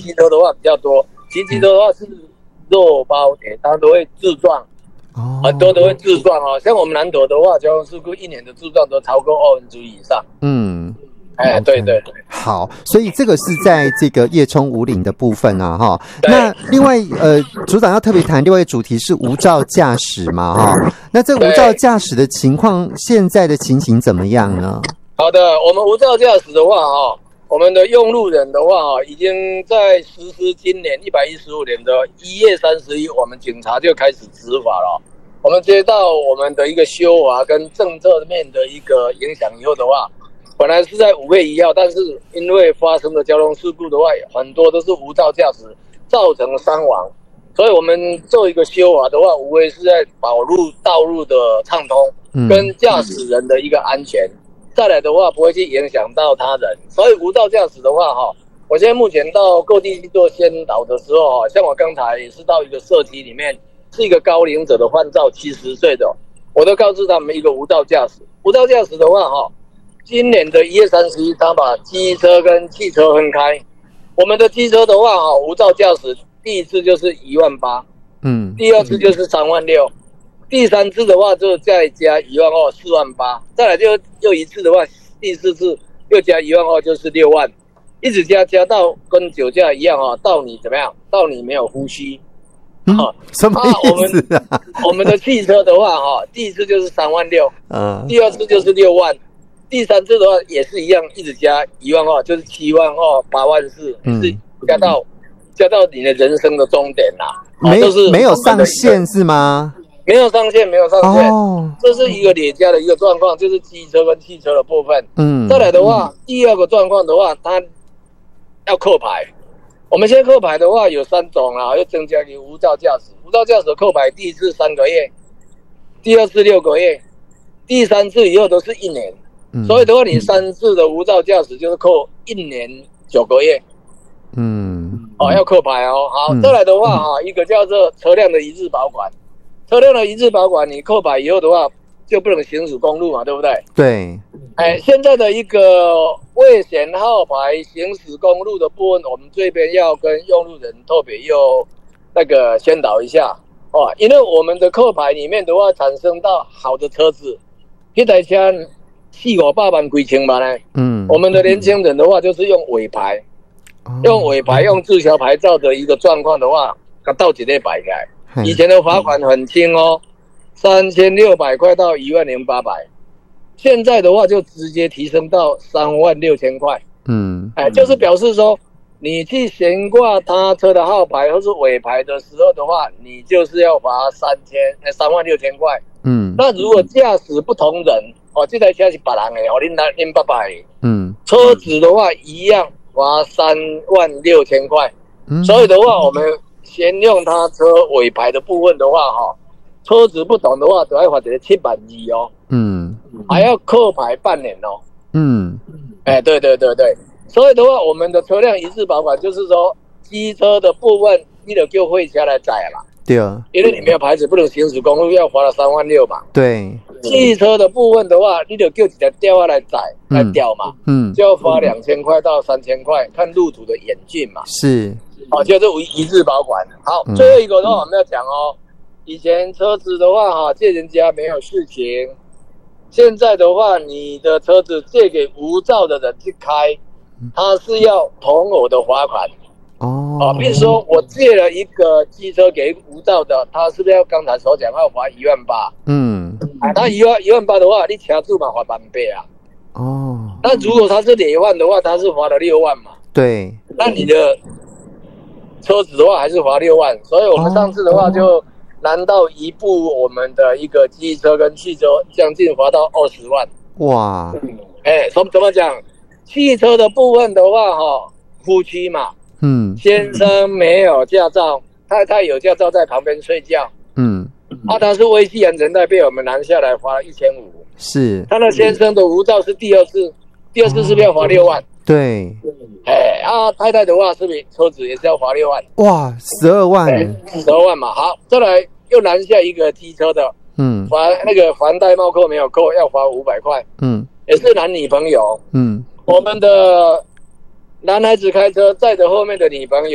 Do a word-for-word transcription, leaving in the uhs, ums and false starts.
机车的话比较多，骑机车的话是肉包铁，它都会自撞。哦，很多都会自撞哦，像我们南投的话，交通事故一年的自撞都超过二分之一以上。嗯，哎， okay. 对对对， 好，所以这个是在这个夜冲五岭的部分啊，哈。那另外，呃，组长要特别谈另外一个主题是无照驾驶嘛，哈。那这无照驾驶的情况，现在的情形怎么样呢？ 好的，我们无照驾驶的话，哈，我们的用路人的话，已经在实施今年一百一十五年的一月三十一，我们警察就开始执法了。我们接到我们的一个修法跟政策面的一个影响以后的话，本来是在五月一号，但是因为发生的交通事故的话，很多都是无照驾驶造成伤亡，所以我们做一个修法的话，无非是在保路道路的畅通，跟驾驶人的一个安全，嗯、再来的话不会去影响到他人。所以无照驾驶的话，哈，我现在目前到各地去做宣导的时候，哈，像我刚才也是到一个社区里面。是一个高龄者的换照七十岁的，我都告诉他们一个无照驾驶。无照驾驶的话，哈，今年的一月三十一，他把机车跟汽车分开。我们的机车的话，哈，无照驾驶第一次就是一万八，嗯，第二次就是三万六，第三次的话就再加一万二，四万八，再来就又一次的话，第四次又加一万二，就是六万，一直加加到跟酒驾一样啊，到你怎么样？到你没有呼吸。 嗯、什么意思啊？ 啊我, 我们的汽车的话，哈，第一次就是三万六，嗯，第二次就是六万，第三次的话也是一样，一直加一万二，就是七万二、八万四，嗯，是加到加到你的人生的终点啦。 没有、就是没有上限是吗？ 没有上限，没有上限。哦，这是一个累加的一个状况，就是机车跟汽车的部分。嗯，再来的话，嗯、第二个状况的话，它要扣牌。我们现在扣牌的话有三种啦，又增加一个无照驾驶。无照驾驶的扣牌，第一次三个月，第二次六个月，第三次以后都是一年。嗯、所以的话，你三次的无照驾驶就是扣一年九个月。嗯，哦，要扣牌哦。好，嗯、再来的话哈，嗯、一个叫做车辆的一日保管。车辆的一日保管，你扣牌以后的话，就不能行驶公路嘛，对不对？ 对。 哎，现在的一个未显号牌行驶公路的部分，我们这边要跟用路人特别又那个宣导一下哦，因为我们的扣牌里面的话，产生到好的车子，一台车四五百万几千万呢。嗯，我们的年轻人的话，就是用尾牌，嗯、用尾牌用自销牌照的一个状况的话，它到几类摆开，以前的罚款很轻哦，三千六百块到一万零八百。现在的话就直接提升到三万六千块，嗯，哎，就是表示说，你去悬挂他车的号牌或是尾牌的时候的话，你就是要罚三千，哎，三万六千块，嗯，那如果驾驶不同人，哦，这台车是别人的，哦，恁来恁爸爸的，嗯，车子的话一样罚三万六千块，嗯，所以的话，我们先用他车尾牌的部分的话，哈，车子不同的话，都要罚这个七万二哦，嗯。还要扣牌半年哦。嗯，哎，对对对对，所以的话，我们的车辆一次保管就是说，机车的部分你得叫会车来载啦。 对啊， 因为你没有牌子不能行驶公路，要罚了三万六嘛。 对， 汽车的部分的话，你得叫几条吊来载来吊嘛，嗯，就要罚两千块到三千块，看路途的严峻嘛。 是， 哦，就是一次保管。好，嗯、最后一个的话我们要讲哦，以前车子的话哈，借人家没有事情。现在的话，你的车子借给无照的人去开，他是要同额的罚款。哦，啊，比如说我借了一个机车给无照的，他是不是要刚才所讲要罚一万八？嗯，啊，他一万一万八的话，你掐住嘛罚半倍啊。哦，那如果他是累犯的话，他是罚了六万嘛。 对， 那你的车子的话还是罚六万，所以我们上次的话就。哦哦难道一部我们的一个机车跟汽车将近罚到二十万？哇！哎、欸，怎怎么讲？汽车的部分的话，哈，夫妻嘛，嗯，先生没有驾照，太太有驾照在旁边睡觉，嗯，啊，他是危系安全带被我们拦下来罚了一千五， 是， 他的先生的无照是第二次，第二次是不是要罚六万？ 对， 哎、欸，啊，太太的话是不是车子也是要罚六万？ 哇，十二万， 十二万嘛。好，再来又拦下一个机车的，嗯，罚那个房贷冒扣没有扣，要罚五百块，嗯，也是男女朋友，嗯，我们的男孩子开车载着后面的女朋友。